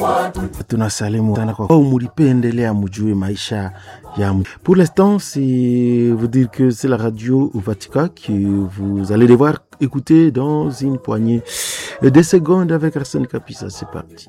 Tunasalimu sana kwa mulipendelea mujue maisha ya Pour l'instant, c'est vous dire que c'est la radio Vatican que vous allez devoir écouter dans une poignée de secondes avec Arsène Kapisa. C'est parti.